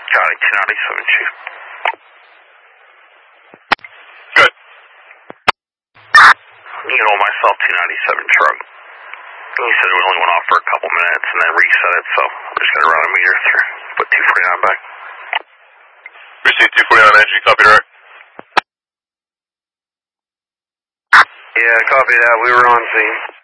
Copy, 297, Chief. Good. You know, myself, 297 truck. He said we only went off for a couple minutes and then reset it, so we're just going to run a meter through. Put 249 back. Receive 249 NG, copy direct. Yeah, copy that. We were on scene.